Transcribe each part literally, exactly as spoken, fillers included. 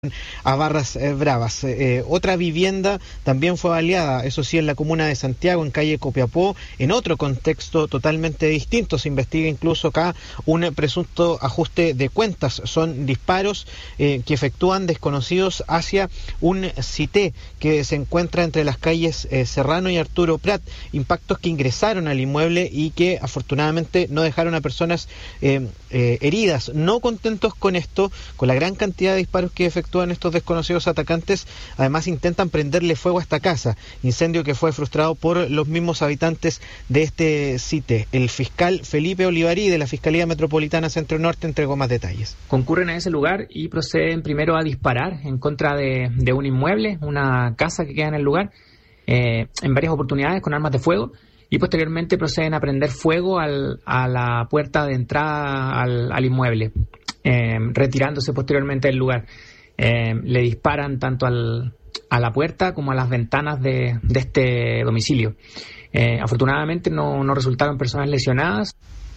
a Barras eh, Bravas. Eh, otra vivienda también fue baleada, eso sí, en la comuna de Santiago, en calle Copiapó, en otro contexto totalmente distinto. Se investiga incluso acá un presunto ajuste de cuentas. Son disparos eh, que efectúan desconocidos hacia un cité que se encuentra entre las calles eh, Serrano y Arturo Prat. Impactos que ingresaron al inmueble y que afortunadamente no dejaron a personas eh, eh, heridas. No contentos con esto, con la gran cantidad de disparos que efectúan estos desconocidos atacantes, además intentan prenderle fuego a esta casa, incendio que fue frustrado por los mismos habitantes de este sitio. El fiscal Felipe Olivarí de la Fiscalía Metropolitana Centro Norte entregó más detalles. Concurren a ese lugar y proceden primero a disparar en contra de, de un inmueble, una casa que queda en el lugar, eh, en varias oportunidades con armas de fuego, y posteriormente proceden a prender fuego al, a la puerta de entrada al, al inmueble, eh, retirándose posteriormente del lugar. Eh, le disparan tanto al, a la puerta como a las ventanas de, de este domicilio. Eh, afortunadamente no, no resultaron personas lesionadas.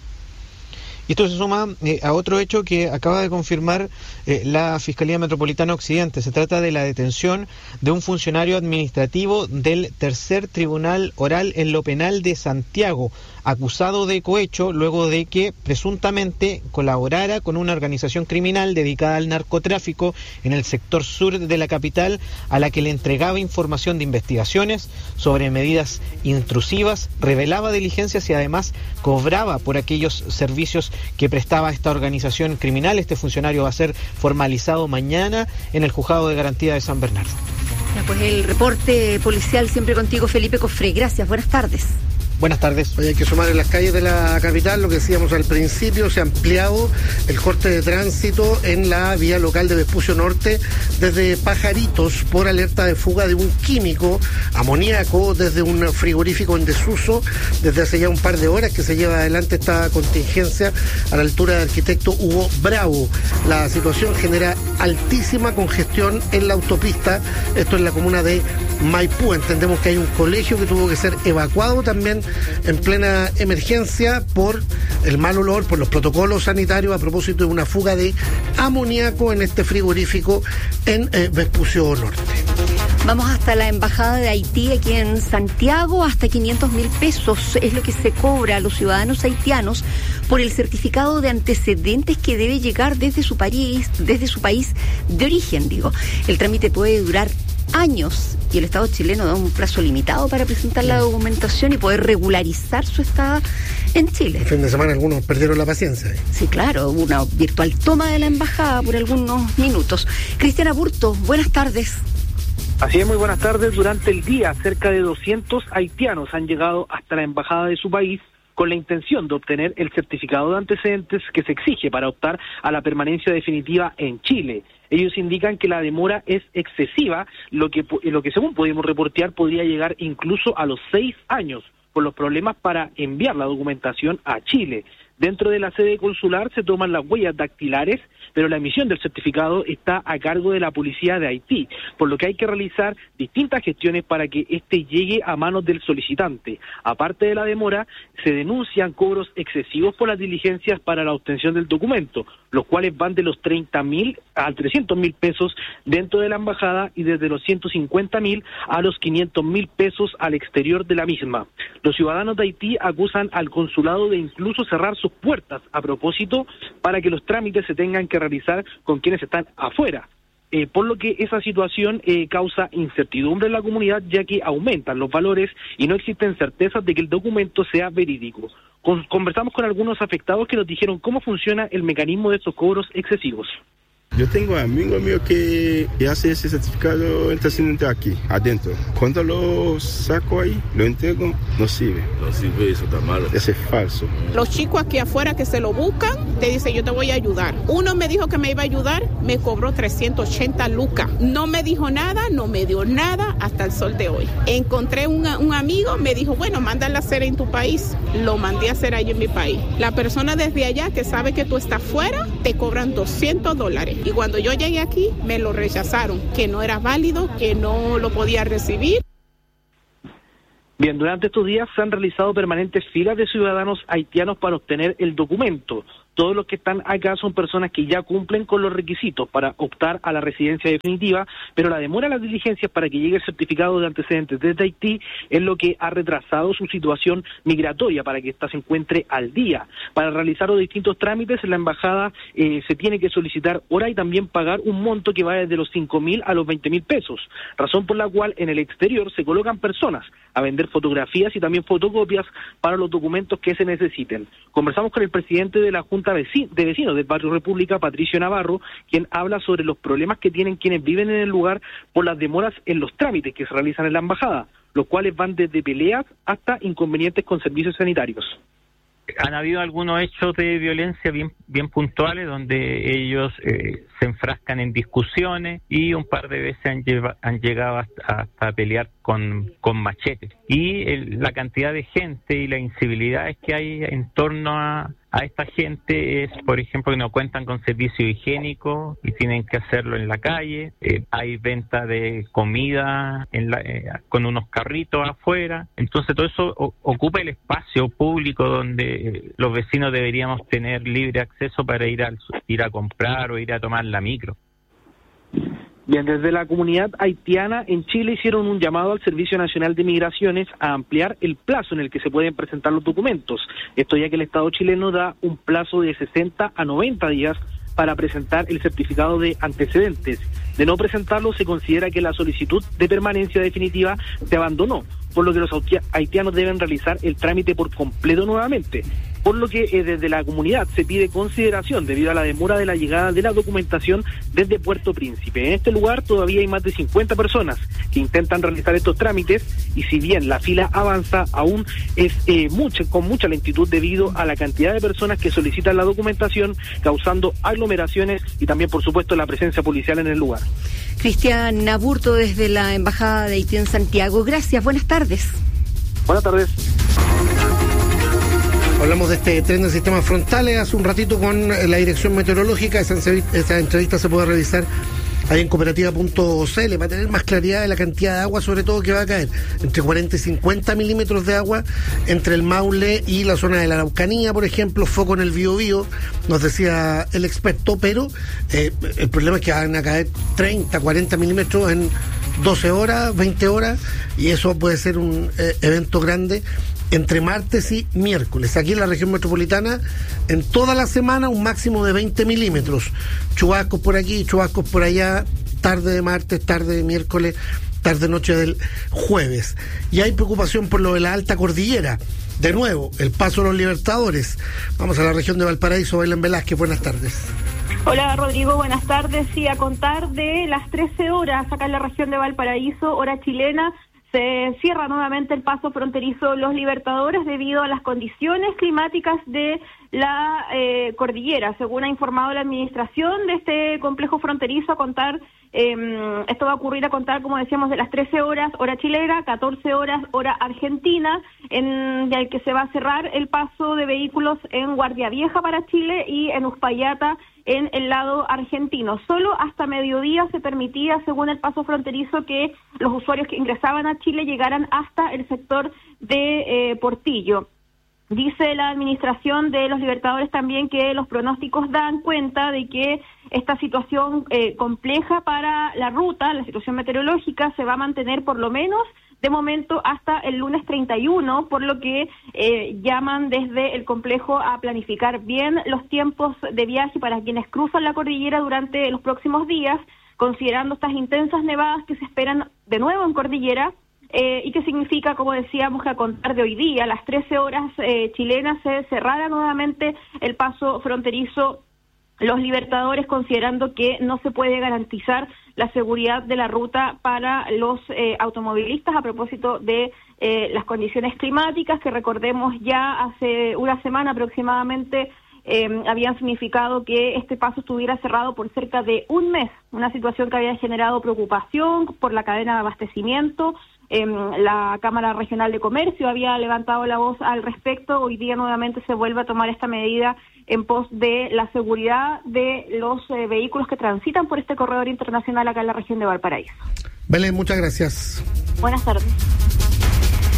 Y esto se suma eh, a otro hecho que acaba de confirmar eh, la Fiscalía Metropolitana Occidente. Se trata de la detención de un funcionario administrativo del Tercer Tribunal Oral en lo Penal de Santiago, acusado de cohecho luego de que presuntamente colaborara con una organización criminal dedicada al narcotráfico en el sector sur de la capital, a la que le entregaba información de investigaciones sobre medidas intrusivas, revelaba diligencias y además cobraba por aquellos servicios que prestaba esta organización criminal. Este funcionario va a ser formalizado mañana en el Juzgado de Garantía de San Bernardo. Ya, pues el reporte policial siempre contigo, Felipe Cofré. Gracias, buenas tardes. Buenas tardes. Hoy hay que sumar en las calles de la capital, lo que decíamos al principio, se ha ampliado el corte de tránsito en la vía local de Vespucio Norte desde Pajaritos por alerta de fuga de un químico amoníaco desde un frigorífico en desuso desde hace ya un par de horas que se lleva adelante esta contingencia a la altura del Arquitecto Hugo Bravo. La situación genera altísima congestión en la autopista, esto en la comuna de Maipú. Entendemos que hay un colegio que tuvo que ser evacuado también en plena emergencia por el mal olor, por los protocolos sanitarios a propósito de una fuga de amoníaco en este frigorífico en eh, Vespucio Norte. Vamos hasta la Embajada de Haití aquí en Santiago. Hasta quinientos mil pesos es lo que se cobra a los ciudadanos haitianos por el certificado de antecedentes que debe llegar desde su país, desde su país de origen, digo. El trámite puede durar años y el Estado chileno da un plazo limitado para presentar la documentación y poder regularizar su estado en Chile. El fin de semana algunos perdieron la paciencia. ¿eh? Sí, claro, una virtual toma de la embajada por algunos minutos. Cristiana Burto, buenas tardes. Así es, muy buenas tardes. Durante el día, cerca de doscientos haitianos han llegado hasta la embajada de su país con la intención de obtener el certificado de antecedentes que se exige para optar a la permanencia definitiva en Chile. Ellos indican que la demora es excesiva, lo que, lo que según pudimos reportear podría llegar incluso a los seis años por los problemas para enviar la documentación a Chile. Dentro de la sede consular se toman las huellas dactilares, pero la emisión del certificado está a cargo de la policía de Haití, por lo que hay que realizar distintas gestiones para que éste llegue a manos del solicitante. Aparte de la demora, se denuncian cobros excesivos por las diligencias para la obtención del documento, los cuales van de los treinta mil a trescientos mil pesos dentro de la embajada y desde los ciento cincuenta mil a los quinientos mil pesos al exterior de la misma. Los ciudadanos de Haití acusan al consulado de incluso cerrar sus puertas a propósito para que los trámites se tengan que realizar con quienes están afuera. Eh, por lo que esa situación eh, causa incertidumbre en la comunidad, ya que aumentan los valores y no existen certezas de que el documento sea verídico. Con, conversamos con algunos afectados que nos dijeron cómo funciona el mecanismo de estos cobros excesivos. Yo tengo amigos míos que, que hacen ese certificado de antecedentes aquí, adentro. Cuando lo saco ahí, lo entrego, no sirve. No sirve, eso está malo. Ese es falso. Los chicos aquí afuera que se lo buscan, te dicen yo te voy a ayudar. Uno me dijo que me iba a ayudar, me cobró trescientos ochenta lucas. No me dijo nada, no me dio nada hasta el sol de hoy. Encontré un, un amigo, me dijo, bueno, mándala a hacer en tu país. Lo mandé a hacer ahí en mi país. La persona desde allá que sabe que tú estás fuera, te cobran doscientos dólares. Y cuando yo llegué aquí, me lo rechazaron, que no era válido, que no lo podía recibir. Bien, durante estos días se han realizado permanentes filas de ciudadanos haitianos para obtener el documento. Todos los que están acá son personas que ya cumplen con los requisitos para optar a la residencia definitiva, pero la demora en las diligencias para que llegue el certificado de antecedentes desde Haití es lo que ha retrasado su situación migratoria para que ésta se encuentre al día. Para realizar los distintos trámites en la embajada eh, se tiene que solicitar hora y también pagar un monto que va desde los cinco mil a los veinte mil pesos, razón por la cual en el exterior se colocan personas a vender fotografías y también fotocopias para los documentos que se necesiten. Conversamos con el presidente de la Junta de Vecinos del Barrio República, Patricio Navarro, quien habla sobre los problemas que tienen quienes viven en el lugar por las demoras en los trámites que se realizan en la embajada, los cuales van desde peleas hasta inconvenientes con servicios sanitarios. Han habido algunos hechos de violencia bien bien puntuales donde ellos eh, se enfrascan en discusiones y un par de veces han, lleva, han llegado hasta, hasta pelear con, con machetes. Y el, la cantidad de gente y las incivilidades que hay en torno a, a esta gente es, por ejemplo, que no cuentan con servicio higiénico y tienen que hacerlo en la calle. Eh, hay venta de comida en la, eh, con unos carritos afuera. Entonces todo eso o, ocupa el espacio público donde eh, los vecinos deberíamos tener libre acceso para ir a, ir a comprar o ir a tomar la micro. Bien, desde la comunidad haitiana en Chile hicieron un llamado al Servicio Nacional de Migraciones a ampliar el plazo en el que se pueden presentar los documentos. Esto ya que el Estado chileno da un plazo de sesenta a noventa días para presentar el certificado de antecedentes. De no presentarlo, se considera que la solicitud de permanencia definitiva se abandonó, por lo que los haitianos deben realizar el trámite por completo nuevamente. Por lo que eh, desde la comunidad se pide consideración debido a la demora de la llegada de la documentación desde Puerto Príncipe. En este lugar todavía hay más de cincuenta personas que intentan realizar estos trámites y si bien la fila avanza, aún es eh, mucha, con mucha lentitud debido a la cantidad de personas que solicitan la documentación, causando aglomeraciones y también, por supuesto, la presencia policial en el lugar. Cristian Aburto desde la Embajada de Haití en Santiago. Gracias, buenas tardes. Buenas tardes. Hablamos de este tren de sistemas frontales hace un ratito con la dirección meteorológica. Esa, esa entrevista se puede revisar ahí en cooperativa punto c l para tener más claridad de la cantidad de agua, sobre todo que va a caer entre cuarenta y cincuenta milímetros de agua entre el Maule y la zona de la Araucanía, por ejemplo, foco en el Biobío, nos decía el experto, pero eh, el problema es que van a caer treinta, cuarenta milímetros en doce horas, veinte horas, y eso puede ser un eh, evento grande entre martes y miércoles. Aquí en la región metropolitana, en toda la semana, un máximo de veinte milímetros. Chubascos por aquí, chubascos por allá, tarde de martes, tarde de miércoles, tarde noche del jueves. Y hay preocupación por lo de la alta cordillera. De nuevo, el paso de los Libertadores. Vamos a la región de Valparaíso. Belén Velázquez, buenas tardes. Hola Rodrigo, buenas tardes. Sí, a contar de las trece horas acá en la región de Valparaíso, hora chilena, se cierra nuevamente el paso fronterizo Los Libertadores debido a las condiciones climáticas de la eh, cordillera. Según ha informado la administración de este complejo fronterizo, a contar, eh, esto va a ocurrir a contar, como decíamos, de las trece horas, hora chilena, catorce horas, hora argentina, en el que se va a cerrar el paso de vehículos en Guardia Vieja para Chile y en Uspallata en el lado argentino. Solo hasta mediodía se permitía, según el paso fronterizo, que los usuarios que ingresaban a Chile llegaran hasta el sector de eh, Portillo. Dice la administración de Los Libertadores también que los pronósticos dan cuenta de que esta situación eh, compleja para la ruta, la situación meteorológica, se va a mantener por lo menos de momento hasta el lunes treinta y uno, por lo que eh, llaman desde el complejo a planificar bien los tiempos de viaje para quienes cruzan la cordillera durante los próximos días, considerando estas intensas nevadas que se esperan de nuevo en cordillera, eh, y que significa, como decíamos, que a contar de hoy día, a las trece horas eh, chilenas, se cerrará nuevamente el paso fronterizo Los Libertadores, considerando que no se puede garantizar la seguridad de la ruta para los eh, automovilistas a propósito de eh, las condiciones climáticas, que recordemos ya hace una semana aproximadamente eh, habían significado que este paso estuviera cerrado por cerca de un mes, una situación que había generado preocupación por la cadena de abastecimiento. Eh, la Cámara Regional de Comercio había levantado la voz al respecto. Hoy día nuevamente se vuelve a tomar esta medida en pos de la seguridad de los eh, vehículos que transitan por este corredor internacional acá en la región de Valparaíso. Belén, muchas gracias. Buenas tardes.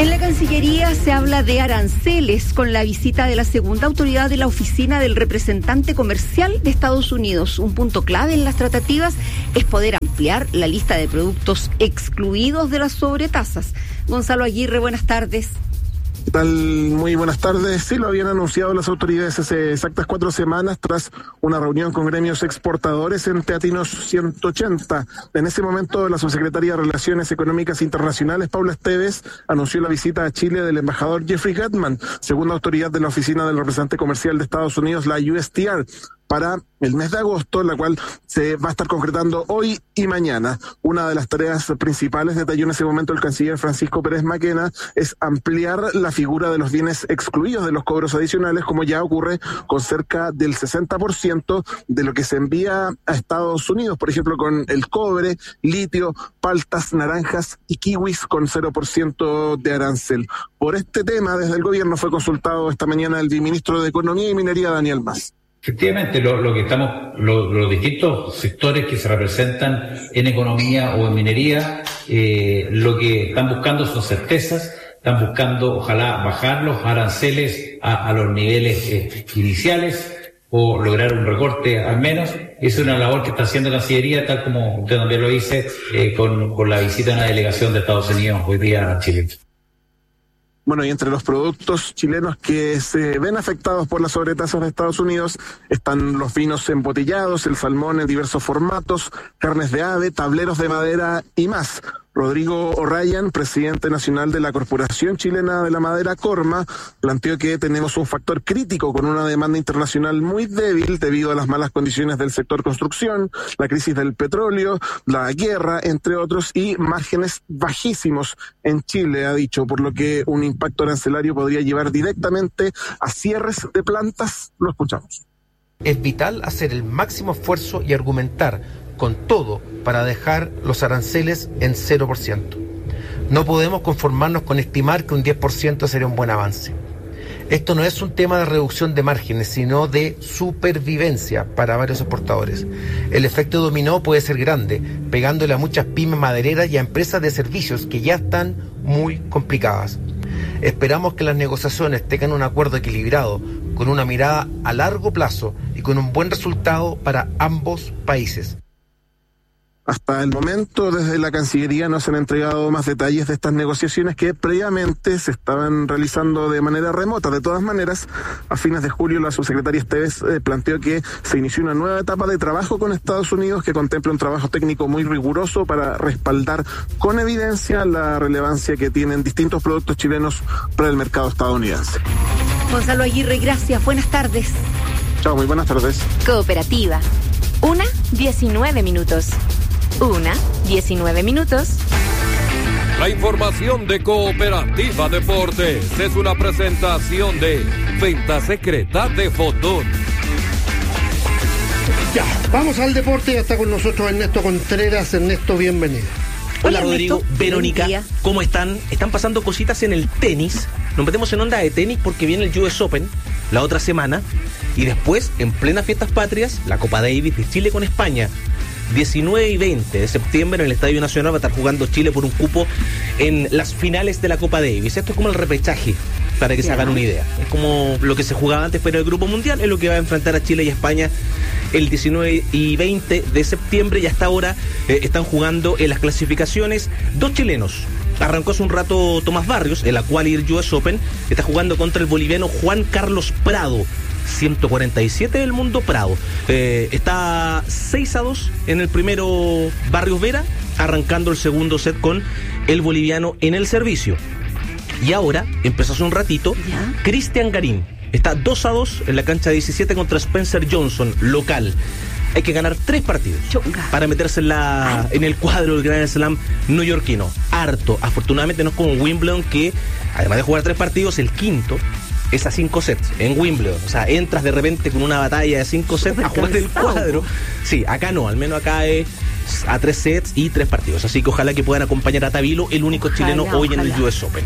En la Cancillería se habla de aranceles con la visita de la segunda autoridad de la Oficina del Representante Comercial de Estados Unidos. Un punto clave en las tratativas es poder ampliar la lista de productos excluidos de las sobretasas. Gonzalo Aguirre, buenas tardes. ¿Qué tal? Muy buenas tardes. Sí, lo habían anunciado las autoridades hace exactas cuatro semanas tras una reunión con gremios exportadores en Teatinos ciento ochenta. En ese momento, la subsecretaria de Relaciones Económicas Internacionales, Paula Esteves, anunció la visita a Chile del embajador Jeffrey Gutman, segunda autoridad de la Oficina del Representante Comercial de Estados Unidos, la U S T R, para el mes de agosto, la cual se va a estar concretando hoy y mañana. Una de las tareas principales, detalló en ese momento el canciller Francisco Pérez Maquena, es ampliar la figura de los bienes excluidos de los cobros adicionales, como ya ocurre con cerca del sesenta por ciento de lo que se envía a Estados Unidos, por ejemplo, con el cobre, litio, paltas, naranjas y kiwis con cero por ciento de arancel. Por este tema, desde el gobierno fue consultado esta mañana el viceministro de Economía y Minería, Daniel Mas. Efectivamente, lo, lo que estamos, lo, los distintos sectores que se representan en economía o en minería, eh, lo que están buscando son certezas, están buscando, ojalá, bajar los aranceles a, a los niveles eh, iniciales o lograr un recorte al menos. Es una labor que está haciendo Cancillería, tal como usted también lo dice, eh, con, con la visita de una delegación de Estados Unidos hoy día a Chile. Bueno, y entre los productos chilenos que se ven afectados por las sobretasas de Estados Unidos están los vinos embotellados, el salmón en diversos formatos, carnes de ave, tableros de madera y más. Rodrigo O'Ryan, presidente nacional de la Corporación Chilena de la Madera, Corma, planteó que tenemos un factor crítico con una demanda internacional muy débil debido a las malas condiciones del sector construcción, la crisis del petróleo, la guerra, entre otros, y márgenes bajísimos en Chile, ha dicho, por lo que un impacto arancelario podría llevar directamente a cierres de plantas. Lo escuchamos. Es vital hacer el máximo esfuerzo y argumentar con todo para dejar los aranceles en cero por ciento. No podemos conformarnos con estimar que un diez por ciento sería un buen avance. Esto no es un tema de reducción de márgenes, sino de supervivencia para varios exportadores. El efecto dominó puede ser grande, pegándole a muchas pymes madereras y a empresas de servicios que ya están muy complicadas. Esperamos que las negociaciones tengan un acuerdo equilibrado, con una mirada a largo plazo y con un buen resultado para ambos países. Hasta el momento, desde la Cancillería no se han entregado más detalles de estas negociaciones que previamente se estaban realizando de manera remota. De todas maneras, a fines de julio la subsecretaria Esteves eh, planteó que se inició una nueva etapa de trabajo con Estados Unidos que contempla un trabajo técnico muy riguroso para respaldar con evidencia la relevancia que tienen distintos productos chilenos para el mercado estadounidense. Gonzalo Aguirre, gracias. Buenas tardes. Chao, muy buenas tardes. Cooperativa. Una, diecinueve minutos. Una, diecinueve minutos. La información de Cooperativa Deportes es una presentación de Venta Secreta de Fondón. Ya, vamos al deporte. Ya está con nosotros Ernesto Contreras. Ernesto, bienvenido. Hola, Hola Rodrigo, Ernesto. Verónica, ¿cómo están? Están pasando cositas en el tenis. Nos metemos en onda de tenis porque viene el U S Open la otra semana. Y después, en plenas fiestas patrias, la Copa Davis de Chile con España. diecinueve y veinte de septiembre en el Estadio Nacional va a estar jugando Chile por un cupo en las finales de la Copa Davis. Esto es como el repechaje, para que yeah. se hagan una idea. Es como lo que se jugaba antes pero el Grupo Mundial, es lo que va a enfrentar a Chile y a España el diecinueve y veinte de septiembre. Y hasta ahora eh, están jugando en las clasificaciones dos chilenos. Arrancó hace un rato Tomás Barrios, el Aqualir U S Open, está jugando contra el boliviano Juan Carlos Prado, ciento cuarenta y siete del mundo Prado. Eh, está seis a dos en el primero Barrios Vera, arrancando el segundo set con el boliviano en el servicio. Y ahora, empezó hace un ratito, Cristian Garín. Está dos a dos en la cancha diecisiete contra Spencer Johnson, local. Hay que ganar tres partidos Chunga. para meterse en, la, en el cuadro del Grand Slam neoyorquino. Harto. Afortunadamente no es como Wimbledon, que además de jugar tres partidos, el quinto es a cinco sets en Wimbledon. O sea, entras de repente con una batalla de cinco sets a jugar el cuadro. Sí, acá no, al menos acá es a tres sets y tres partidos. Así que ojalá que puedan acompañar a Tabilo, el único ojalá, chileno hoy ojalá. en el U S Open.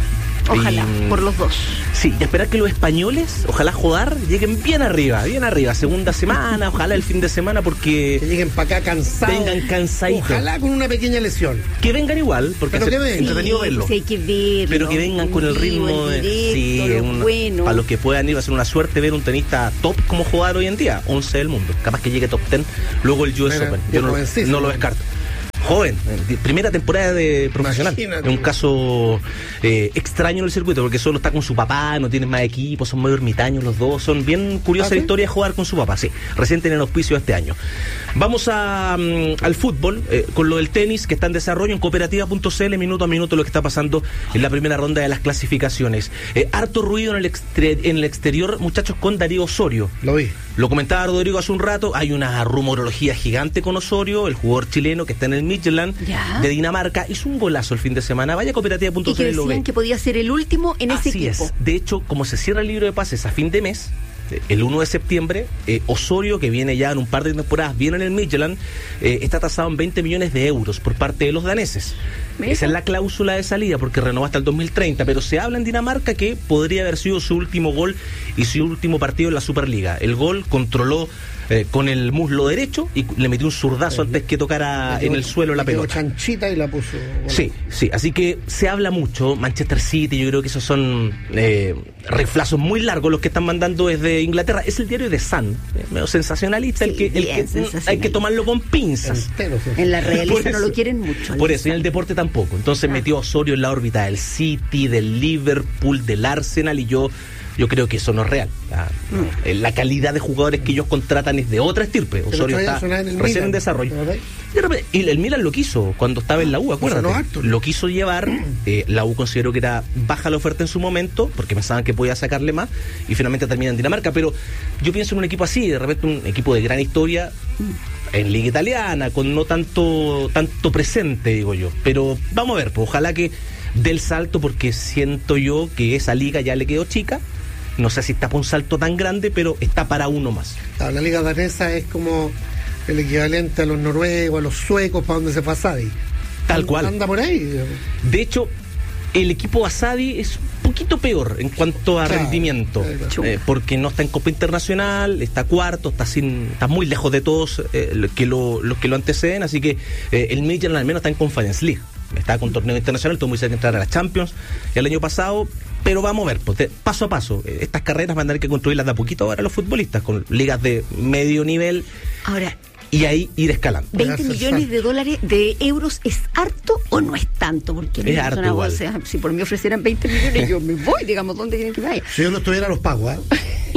Ojalá, y, por los dos. Sí, y esperar que los españoles, ojalá Jodar, lleguen bien arriba, bien arriba, segunda semana, ojalá el fin de semana, porque... Que lleguen para acá cansados. Vengan cansaditos. Ojalá con una pequeña lesión. Que vengan igual, porque pero que vengan. entretenido sí, verlo. Sí, hay que verlo. Pero que vengan con el ritmo. El directo, sí, lo una, bueno. Para los que puedan ir, va a ser una suerte ver un tenista top como Jodar hoy en día, once del mundo. Capaz que llegue top diez, luego el U S Mira, Open. Yo no, no lo descarto. Joven, primera temporada de profesional. Es un caso eh, extraño en el circuito, porque solo está con su papá, no tienen más equipo, son muy ermitaños los dos, son bien curiosas ¿Ah, sí? historias de jugar con su papá, sí, recién tienen auspicio este año. Vamos a, um, al fútbol, eh, con lo del tenis que está en desarrollo en cooperativa punto c l, minuto a minuto lo que está pasando en la primera ronda de las clasificaciones. Eh, harto ruido en el, exter- en el exterior, muchachos, con Darío Osorio. Lo vi. Lo comentaba Rodrigo hace un rato, hay una rumorología gigante con Osorio, el jugador chileno que está en el Midtjylland de Dinamarca, hizo un golazo el fin de semana, vaya a cooperativa punto c l y lo ve. Y que decían que podía ser el último en Así ese equipo. Es. De hecho, como se cierra el libro de pases a fin de mes, el uno de septiembre, eh, Osorio, que viene ya en un par de temporadas, viene en el Midtjylland, eh, está tasado en veinte millones de euros por parte de los daneses. ¿Mira? Esa es la cláusula de salida, porque renovó hasta el dos mil treinta, pero se habla en Dinamarca que podría haber sido su último gol y su último partido en la Superliga. El gol controló eh, con el muslo derecho y le metió un zurdazo eh, antes que tocara en el suelo la pelota. Chanchita y la puso. Bueno. Sí, sí, así que se habla mucho. Manchester City, yo creo que esos son eh, reflazos muy largos los que están mandando desde Inglaterra. Es el diario The Sun, eh, medio sensacionalista, sí, el que, el que hay que tomarlo con pinzas. Entero, sí. En la realeza no lo quieren mucho. Por eso, y en el deporte tampoco. Entonces ah. metió a Osorio en la órbita del City, del Liverpool, del Arsenal, y yo yo creo que eso no es real. La, mm. la calidad de jugadores que ellos contratan es de otra estirpe. Osorio está en recién en desarrollo. Y el Milan lo quiso cuando estaba en la U, acuérdate. No, lo quiso llevar, eh, la U consideró que era baja la oferta en su momento, porque pensaban que podía sacarle más, y finalmente termina en Dinamarca. Pero yo pienso en un equipo así, de repente un equipo de gran historia, en Liga Italiana, con no tanto, tanto presente, digo yo. Pero vamos a ver, pues ojalá que dé el salto, porque siento yo que esa liga ya le quedó chica. No sé si está para un salto tan grande, pero está para uno más. La liga danesa es como el equivalente a los noruegos, a los suecos, para donde se fue Asadi. Tal anda, cual. Anda por ahí. De hecho, el equipo Asadi es un poquito peor en cuanto a claro, rendimiento, claro. Eh, porque no está en Copa Internacional, está cuarto, está sin, está muy lejos de todos eh, que lo, los que lo anteceden, así que eh, el Midtjylland al menos está en Conference League. Está con torneo internacional, todo muy cerca de entrar a la Champions el año pasado, pero vamos a ver, pues, de, paso a paso, estas carreras van a tener que construirlas de a poquito ahora los futbolistas, con ligas de medio nivel. Ahora, y ahí ir escalando. ¿veinte millones de dólares, de euros, es harto o no es tanto? Porque es harto una, igual. O sea, si por mí ofrecieran veinte millones, yo me voy, digamos, ¿dónde quieren que vaya? Si yo no estuviera, los pago, ¿eh?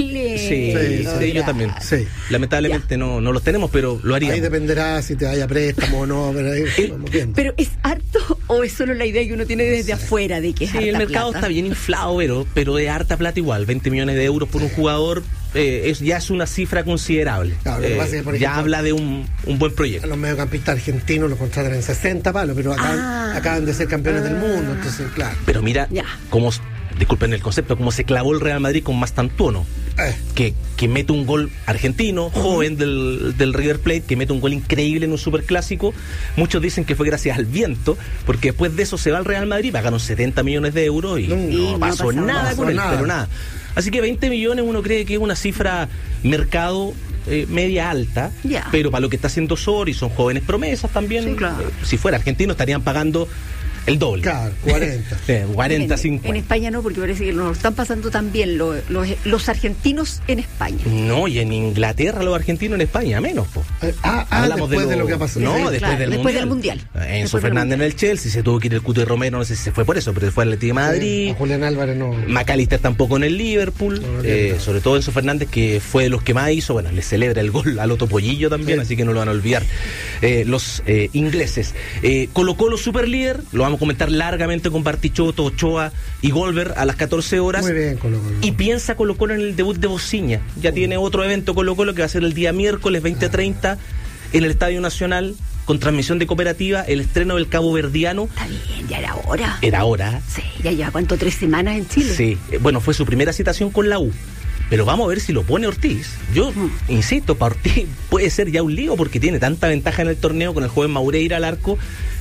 Sí, sí, sí, yo también. Sí. Lamentablemente no, no los tenemos, pero lo haríamos. Ahí dependerá si te vaya préstamo o no, pero ahí el, vamos viendo. ¿Pero es harto o es solo la idea que uno tiene desde sí. afuera de que es sí, harta el mercado plata? Está bien inflado, pero, pero de harta plata igual. veinte millones de euros por un jugador eh, es, ya es una cifra considerable. Claro, eh, es que, por ejemplo, ya habla de un, un buen proyecto. Los mediocampistas argentinos los contratan en sesenta palos, pero acaban, ah, acaban de ser campeones ah, del mundo, entonces claro. Pero mira ya. cómo, disculpen el concepto, cómo se clavó el Real Madrid con Mastantuono. Eh. Que, que mete un gol argentino, uh-huh. joven del, del River Plate, que mete un gol increíble en un superclásico. Muchos dicen que fue gracias al viento, porque después de eso se va al Real Madrid, pagaron setenta millones de euros y no, no, no pasó no nada con él, nada. pero nada. Así que veinte millones uno cree que es una cifra mercado eh, media alta, yeah. pero para lo que está haciendo Osorio, son jóvenes promesas también, sí, claro. eh, si fuera argentino estarían pagando el doble. Claro, cuarenta. Sí, cuarenta, en, cincuenta. En España no, porque parece que nos están pasando también los, los, los argentinos en España. No, y en Inglaterra los argentinos en España, menos. Po. Eh, ah, ah después de, lo, de lo que ha pasado. No, sí, después, claro, del, después mundial. del Mundial. Enzo Fernández en el Chelsea, se tuvo que ir el Cuto de Romero, no sé si se fue por eso, pero se fue al Atlético de Madrid. Sí, Julián Álvarez no. McAllister tampoco en el Liverpool. No, no, eh, no. Sobre todo Enzo Fernández, que fue de los que más hizo. Bueno, le celebra el gol al Otto Pollillo también, sí. así que no lo van a olvidar. Eh, los eh, ingleses. Eh, Colo Colo super líder, lo vamos a comentar largamente con Bartichotto, Ochoa y Golver a las catorce horas. Muy bien, Colo Colo. Y piensa Colo Colo en el debut de Bociña. Ya uh. tiene otro evento Colo Colo que va a ser el día miércoles veinte treinta en el Estadio Nacional, con transmisión de cooperativa, el estreno del Cabo Verdiano. Está bien, ya era hora. Era hora. Sí, ya lleva cuánto, tres semanas en Chile. Sí, bueno, fue su primera citación con la U. Pero vamos a ver si lo pone Ortiz. Yo mm. insisto, para Ortiz puede ser ya un lío, porque tiene tanta ventaja en el torneo con el joven Maureira al arco,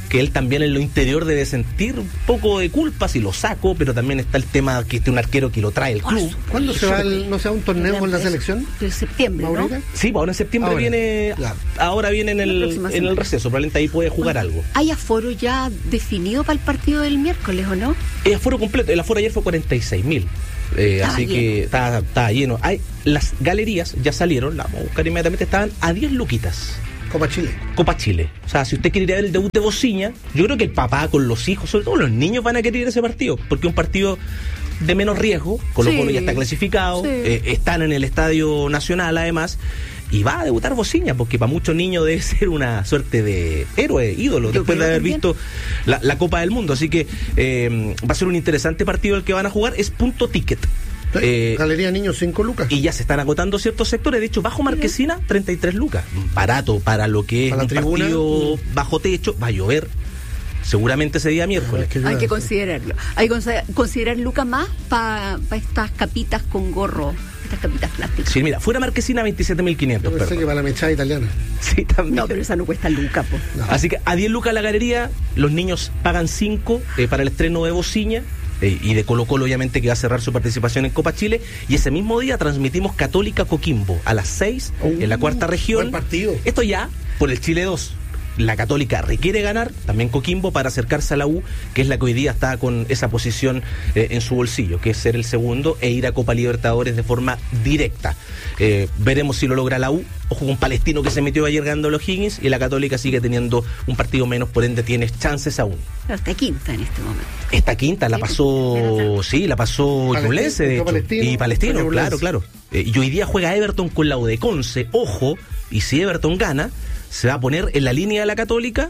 que él también en lo interior debe sentir un poco de culpa si lo saco, pero también está el tema que este un arquero que lo trae el club. ¿Cuándo se va el, no se va un torneo con la selección? En septiembre, ¿no? Sí, ahora en septiembre ahora. viene claro. ahora viene en el, en el receso, probablemente ahí puede jugar bueno, algo. ¿Hay aforo ya definido para el partido del miércoles o no? El aforo completo, el aforo ayer fue cuarenta y seis mil. Eh, así lleno. que está, está lleno. Hay, las galerías ya salieron, la vamos a buscar inmediatamente, estaban a diez luquitas. Copa Chile. Copa Chile. O sea, si usted quiere ir a ver el debut de Bociña, yo creo que el papá con los hijos, sobre todo los niños, van a querer ir a ese partido, porque es un partido de menos riesgo. Colo Colo sí, ya está clasificado, sí. eh, están en el Estadio Nacional además, y va a debutar Bociña, porque para muchos niños debe ser una suerte de héroe, ídolo, yo después de haber visto la, la Copa del Mundo. Así que eh, va a ser un interesante partido el que van a jugar. Es punto ticket. Eh, Galería Niños, cinco lucas. Y ya se están agotando ciertos sectores. De hecho, bajo Marquesina, treinta y tres lucas. Barato para lo que para es un tribuna, partido bajo techo. Va a llover seguramente ese día miércoles. Que hay que considerarlo. Hay que considerar lucas más para pa estas capitas con gorro. Estas capitas plásticas. Sí, mira, fuera Marquesina veintisiete mil quinientos. Yo pensé que para la mechada italiana. Sí, también. No, pero esa no cuesta lucas, pues. No. Así que a diez lucas la galería, los niños pagan cinco eh, para el estreno de Bociña. Eh, y de Colo Colo obviamente que va a cerrar su participación en Copa Chile, y ese mismo día transmitimos Católica Coquimbo a las seis uh, en la cuarta región. Buen partido. Esto ya por el Chile dos. La Católica requiere ganar, también Coquimbo, para acercarse a la U, que es la que hoy día está con esa posición eh, en su bolsillo, que es ser el segundo e ir a Copa Libertadores de forma directa. Eh, veremos si lo logra la U. Ojo con Palestino, que se metió ayer ganando los Higgins, y la Católica sigue teniendo un partido menos, por ende tiene chances aún. Pero está quinta en este momento. Esta quinta la pasó, sí, la pasó Ñublense, de hecho, Palestino, y Palestino, claro, claro. Eh, y hoy día juega Everton con la U de Conce, ojo, y si Everton gana, se va a poner en la línea de la Católica,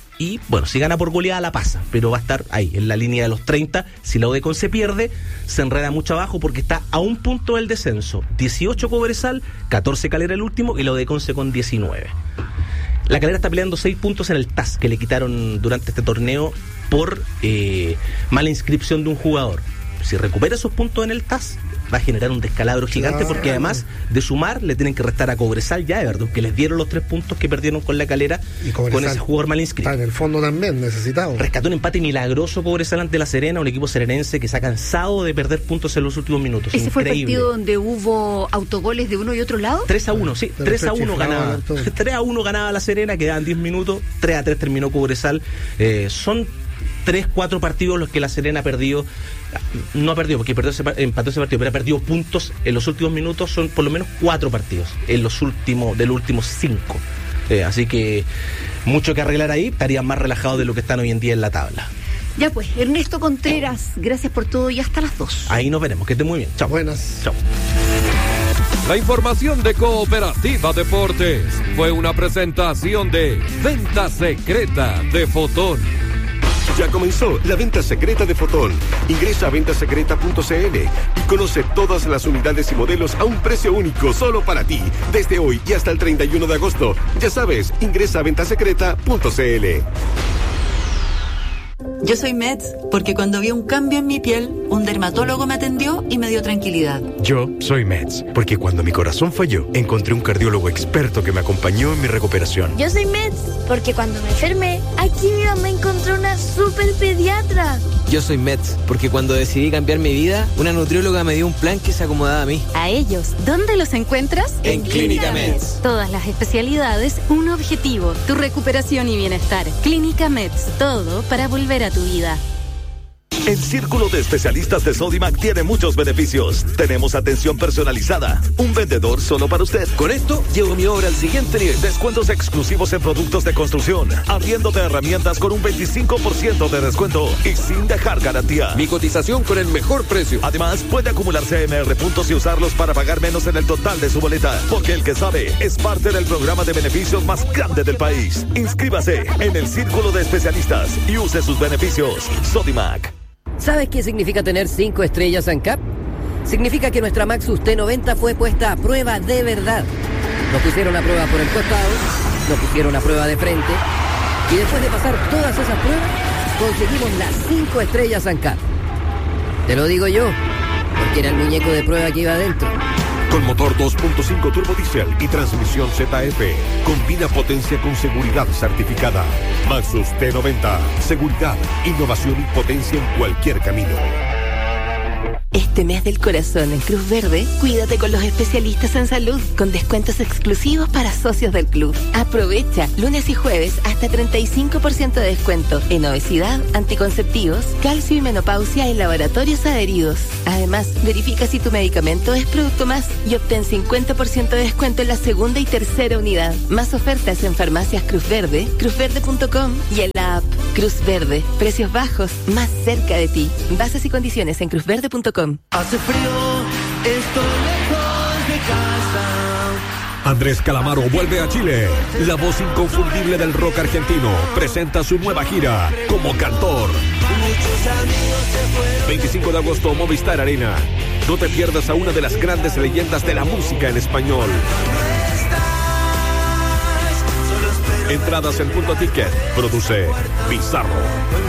y bueno, si gana por goleada la pasa, pero va a estar ahí, en la línea de los treinta. Si la U de Conce pierde, se enreda mucho abajo porque está a un punto del descenso. dieciocho Cobresal, catorce Calera el último, y la U de Conce con diecinueve. La Calera está peleando seis puntos en el T A S, que le quitaron durante este torneo por eh, mala inscripción de un jugador. Si recupera esos puntos en el T A S, va a generar un descalabro gigante, claro, porque además de sumar le tienen que restar a Cobresal y a Everton, que les dieron los tres puntos que perdieron con la Calera, y con ese jugador mal inscrito. Está en el fondo también necesitado. Rescató un empate milagroso Cobresal ante la Serena, un equipo serenense que se ha cansado de perder puntos en los últimos minutos. ¿Ese Increíble. Fue el partido donde hubo autogoles de uno y otro lado? tres a uno, sí, tres a uno ganaba. tres a uno ganaba la Serena, quedaban diez minutos, tres a tres terminó Cobresal. Eh, son tres, cuatro partidos los que la Serena ha perdido. No ha perdido porque perdió ese, empató ese partido, pero ha perdido puntos en los últimos minutos. Son por lo menos cuatro partidos en los últimos, de los últimos cinco. Eh, así que mucho que arreglar ahí. Estarían más relajados de lo que están hoy en día en la tabla. Ya pues, Ernesto Contreras, gracias por todo y hasta las dos. Ahí nos veremos, que esté muy bien. Chao. Buenas. Chao. La información de Cooperativa Deportes fue una presentación de Venta Secreta de Fotón. Ya comenzó la venta secreta de Fotón. Ingresa a venta secreta punto c l y conoce todas las unidades y modelos a un precio único solo para ti. Desde hoy y hasta el treinta y uno de agosto. Ya sabes, ingresa a venta secreta punto c l. Yo soy Meds porque cuando vi un cambio en mi piel, un dermatólogo me atendió y me dio tranquilidad. Yo soy Meds porque cuando mi corazón falló, encontré un cardiólogo experto que me acompañó en mi recuperación. Yo soy Meds porque cuando me enfermé, aquí mi mamá encontró una super pediatra. Yo soy Meds porque cuando decidí cambiar mi vida, una nutrióloga me dio un plan que se acomodaba a mí. A ellos, ¿dónde los encuentras? En, en Clínica Meds. Todas las especialidades, un objetivo, tu recuperación y bienestar. Clínica Meds, todo para volver a tu vida. El Círculo de Especialistas de Sodimac tiene muchos beneficios. Tenemos atención personalizada, un vendedor solo para usted. Con esto, llevo mi obra al siguiente nivel. Descuentos exclusivos en productos de construcción, habiéndote herramientas con un veinticinco por ciento de descuento y sin dejar garantía. Mi cotización con el mejor precio. Además, puede acumular C M R puntos y usarlos para pagar menos en el total de su boleta. Porque el que sabe es parte del programa de beneficios más grande del país. Inscríbase en el Círculo de Especialistas y use sus beneficios. Sodimac. ¿Sabes qué significa tener cinco estrellas ANCAP? Significa que nuestra Maxus T noventa fue puesta a prueba de verdad. Nos pusieron a prueba por el costado, nos pusieron a prueba de frente, y después de pasar todas esas pruebas, conseguimos las cinco estrellas ANCAP. Te lo digo yo, porque era el muñeco de prueba que iba adentro. Con motor dos punto cinco turbo diésel y transmisión Z F. Combina potencia con seguridad certificada. Maxus T noventa. Seguridad, innovación y potencia en cualquier camino. Este mes del corazón en Cruz Verde, cuídate con los especialistas en salud, con descuentos exclusivos para socios del club. Aprovecha lunes y jueves hasta treinta y cinco por ciento de descuento en obesidad, anticonceptivos, calcio y menopausia en laboratorios adheridos. Además, verifica si tu medicamento es producto más y obtén cincuenta por ciento de descuento en la segunda y tercera unidad. Más ofertas en farmacias Cruz Verde, cruz verde punto com y en la app Cruz Verde. Precios bajos, más cerca de ti. Bases y condiciones en cruz verde punto com. Hace frío, estoy lejos de casa. Andrés Calamaro vuelve a Chile. La voz inconfundible del rock argentino presenta su nueva gira como cantor. veinticinco de agosto, Movistar Arena. No te pierdas a una de las grandes leyendas de la música en español. Entradas en Punto Ticket. Produce Bizarro.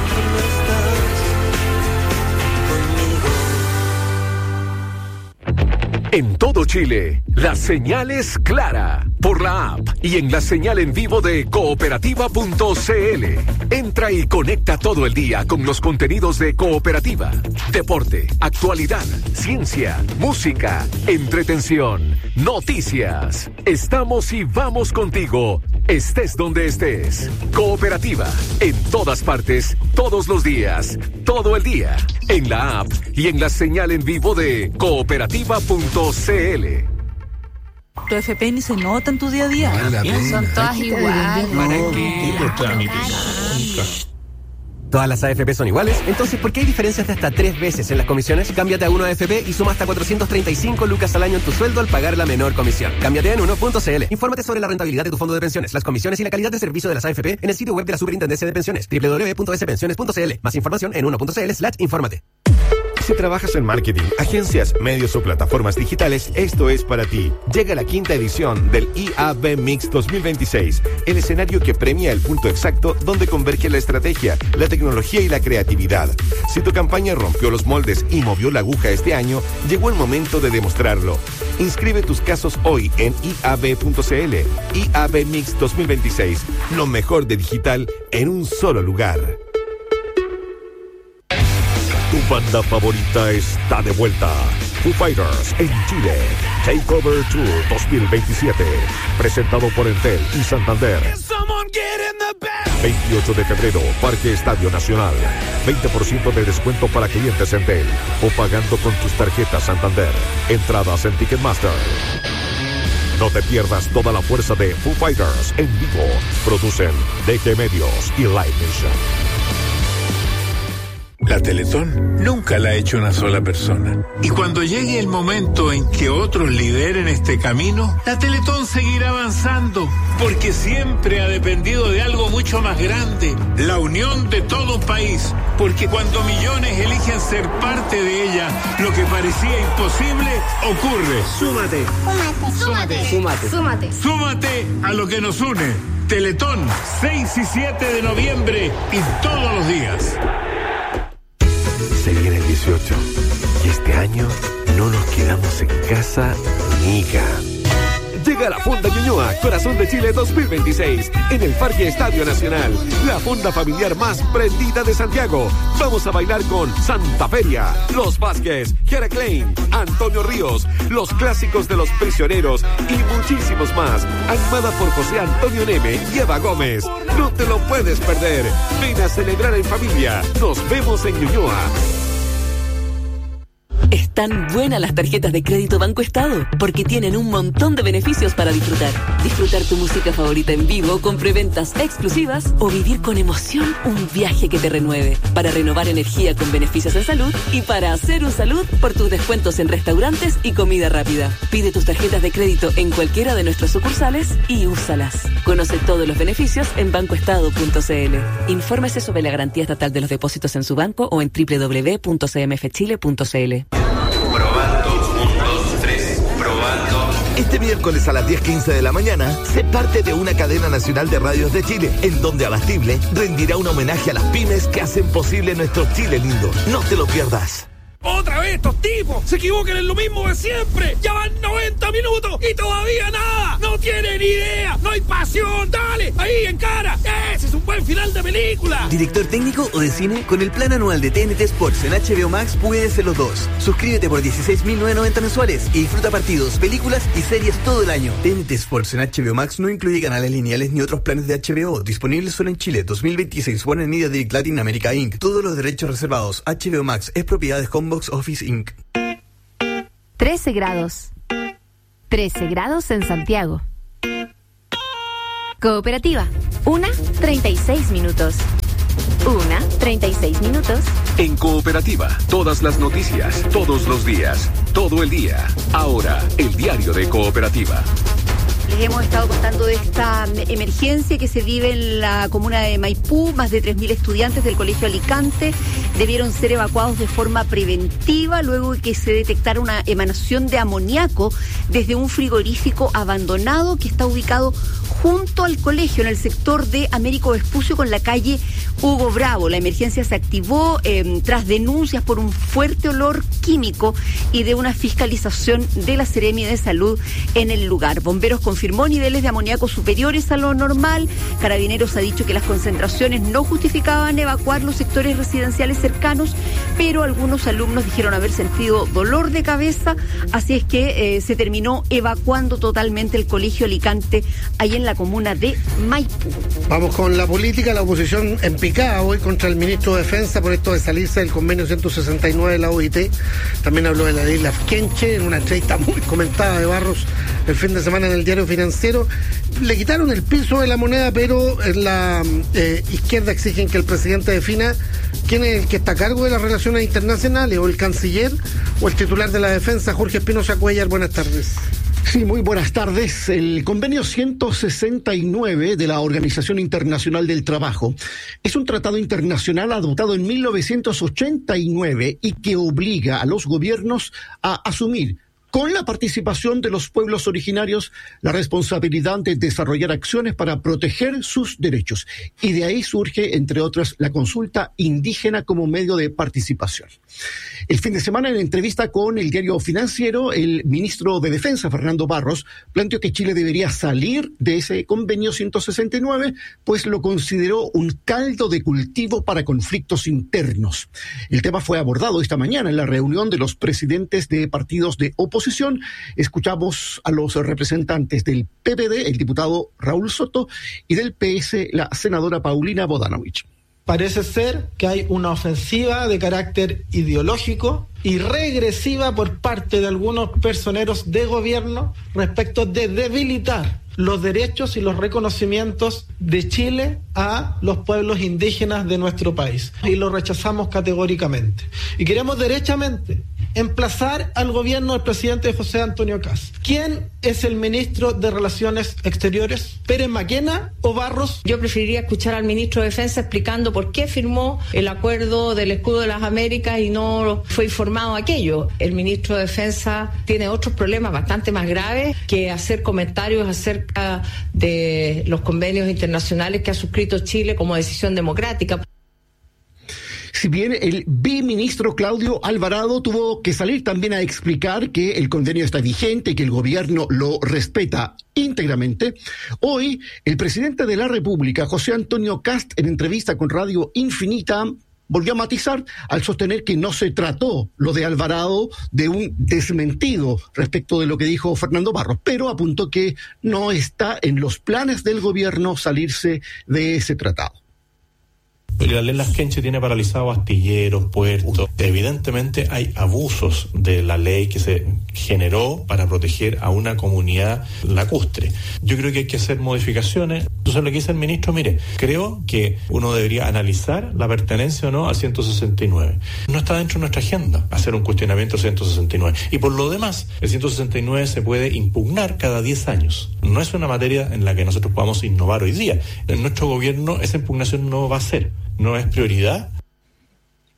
En todo Chile, la señal es clara. Por la app y en la señal en vivo de cooperativa punto c l. Entra y conecta todo el día con los contenidos de Cooperativa. Deporte, actualidad, ciencia, música, entretención, noticias. Estamos y vamos contigo, estés donde estés. Cooperativa, en todas partes, todos los días, todo el día. En la app y en la señal en vivo de cooperativa punto c l. Tu F P ni se nota en tu día a día. Son todas iguales. ¿Para qué? Los trámites. ¿Todas las A F P son iguales? Entonces, ¿por qué hay diferencias de hasta tres veces en las comisiones? Cámbiate a uno A F P y suma hasta cuatrocientos treinta y cinco lucas al año en tu sueldo al pagar la menor comisión. Cámbiate en uno punto c l. Infórmate sobre la rentabilidad de tu fondo de pensiones, las comisiones y la calidad de servicio de las A F P en el sitio web de la Superintendencia de Pensiones, doble u doble u doble u punto s pensiones punto c l. Más información en uno punto c l slash infórmate. Si trabajas en marketing, agencias, medios o plataformas digitales, esto es para ti. Llega la quinta edición del I A B Mix dos mil veintiséis, el escenario que premia el punto exacto donde converge la estrategia, la tecnología y la creatividad. Si tu campaña rompió los moldes y movió la aguja este año, llegó el momento de demostrarlo. Inscribe tus casos hoy en i a b punto c l. I A B Mix dos mil veintiséis, lo mejor de digital en un solo lugar. Tu banda favorita está de vuelta. Foo Fighters en Chile. Takeover Tour dos mil veintisiete. Presentado por Entel y Santander. veintiocho de febrero, Parque Estadio Nacional. veinte por ciento de descuento para clientes Entel o pagando con tus tarjetas Santander. Entradas en Ticketmaster. No te pierdas toda la fuerza de Foo Fighters en vivo. Producen D G Medios y Live Nation. La Teletón nunca la ha hecho una sola persona. Y cuando llegue el momento en que otros lideren este camino, la Teletón seguirá avanzando, porque siempre ha dependido de algo mucho más grande, la unión de todo un país. Porque cuando millones eligen ser parte de ella, lo que parecía imposible ocurre. Súmate. Súmate. Súmate. Súmate. Súmate a lo que nos une. Teletón, seis y siete de noviembre y todos los días. Se viene el dieciocho y este año no nos quedamos en casa, nica. Llega la Fonda Ñuñoa, Corazón de Chile dos mil veintiséis, en el Parque Estadio Nacional. La fonda familiar más prendida de Santiago. Vamos a bailar con Santa Feria, Los Vázquez, Jera Klein, Antonio Ríos, los clásicos de Los Prisioneros y muchísimos más. Animada por José Antonio Neme y Eva Gómez. No te lo puedes perder. Ven a celebrar en familia. Nos vemos en Ñuñoa. Están buenas las tarjetas de crédito Banco Estado, porque tienen un montón de beneficios para disfrutar. Disfrutar tu música favorita en vivo con preventas exclusivas o vivir con emoción un viaje que te renueve. Para renovar energía con beneficios en salud y para hacer un salud por tus descuentos en restaurantes y comida rápida. Pide tus tarjetas de crédito en cualquiera de nuestras sucursales y úsalas. Conoce todos los beneficios en banco estado punto c l. Infórmese sobre la garantía estatal de los depósitos en su banco o en doble u doble u doble u punto c m f chile punto c l. Probando, un, dos, tres, probando. Este miércoles a las diez quince de la mañana, sé parte de una cadena nacional de radios de Chile, en donde Abastible rendirá un homenaje a las pymes que hacen posible nuestro Chile lindo. No te lo pierdas. Otra vez estos tipos se equivocan en lo mismo de siempre. Ya van noventa minutos y todavía nada. No tienen idea, no hay pasión. Dale, ahí en cara. Ese es un buen final de película. ¿Director técnico o de cine? Con el plan anual de T N T Sports en H B O Max puedes ser los dos. Suscríbete por dieciséis mil novecientos noventa mensuales y disfruta partidos, películas y series todo el año. T N T Sports en H B O Max no incluye canales lineales ni otros planes de H B O. Disponibles solo en Chile. dos mil veintiséis. Warner Media Direct Latin America incorporated. Todos los derechos reservados. H B O Max es propiedad de Homebox Office incorporated. trece grados. trece grados en Santiago. Cooperativa. Una, treinta y seis minutos. Una, treinta y seis minutos. En Cooperativa, todas las noticias, todos los días, todo el día. Ahora, el diario de Cooperativa. Les hemos estado contando de esta emergencia que se vive en la comuna de Maipú. Más de tres mil estudiantes del Colegio Alicante debieron ser evacuados de forma preventiva luego de que se detectara una emanación de amoníaco desde un frigorífico abandonado que está ubicado junto al colegio, en el sector de Américo Vespucio con la calle Hugo Bravo. La emergencia se activó eh, tras denuncias por un fuerte olor químico y de una fiscalización de la Seremi de Salud en el lugar. Bomberos confirmó niveles de amoníaco superiores a lo normal. Carabineros ha dicho que las concentraciones no justificaban evacuar los sectores residenciales cercanos, pero algunos alumnos dijeron haber sentido dolor de cabeza, así es que eh, se terminó evacuando totalmente el Colegio Alicante ahí en la comuna de Maipú. Vamos con la política. La oposición en picada hoy contra el ministro de Defensa por esto de salirse del convenio ciento sesenta y nueve de la O I T. También habló de la ley Lafkenche en una entrevista muy comentada de Barros el fin de semana en el Diario Financiero. Le quitaron el piso de la moneda, pero en la eh, izquierda exigen que el presidente defina quién es el que está a cargo de las relaciones internacionales, o el canciller o el titular de la defensa. Jorge Espinosa Cuellar, buenas tardes. Sí, muy buenas tardes. El convenio ciento sesenta y nueve de la Organización Internacional del Trabajo es un tratado internacional adoptado en mil novecientos ochenta y nueve y que obliga a los gobiernos a asumir, con la participación de los pueblos originarios, la responsabilidad de desarrollar acciones para proteger sus derechos. Y de ahí surge, entre otras, la consulta indígena como medio de participación. El fin de semana, en entrevista con el Diario Financiero, el ministro de Defensa, Fernando Barros, planteó que Chile debería salir de ese convenio ciento sesenta y nueve, pues lo consideró un caldo de cultivo para conflictos internos. El tema fue abordado esta mañana en la reunión de los presidentes de partidos de oposición. Escuchamos a los representantes del P P D, el diputado Raúl Soto, y del P S, la senadora Paulina Bodanovich. Parece ser que hay una ofensiva de carácter ideológico y regresiva por parte de algunos personeros de gobierno respecto de debilitar los derechos y los reconocimientos de Chile a los pueblos indígenas de nuestro país. Y lo rechazamos categóricamente. Y queremos derechamente emplazar al gobierno del presidente José Antonio Kast. ¿Quién es el ministro de Relaciones Exteriores? ¿Pérez Maquena o Barros? Yo preferiría escuchar al ministro de Defensa explicando por qué firmó el acuerdo del Escudo de las Américas y no fue informado aquello. El ministro de Defensa tiene otros problemas bastante más graves que hacer comentarios acerca de los convenios internacionales que ha suscrito Chile como decisión democrática. Si bien el biministro Claudio Alvarado tuvo que salir también a explicar que el convenio está vigente y que el gobierno lo respeta íntegramente, hoy el presidente de la República, José Antonio Kast, en entrevista con Radio Infinita, volvió a matizar al sostener que no se trató lo de Alvarado de un desmentido respecto de lo que dijo Fernando Barros, pero apuntó que no está en los planes del gobierno salirse de ese tratado. La ley Lafkenche tiene paralizados astilleros, puertos. Evidentemente hay abusos de la ley que se generó para proteger a una comunidad lacustre. Yo creo que hay que hacer modificaciones. Entonces lo que dice el ministro, mire, creo que uno debería analizar la pertenencia o no al ciento sesenta y nueve. No está dentro de nuestra agenda hacer un cuestionamiento al ciento sesenta y nueve. Y por lo demás, el ciento sesenta y nueve se puede impugnar cada diez años. No es una materia en la que nosotros podamos innovar hoy día. En nuestro gobierno esa impugnación no va a ser. No es prioridad.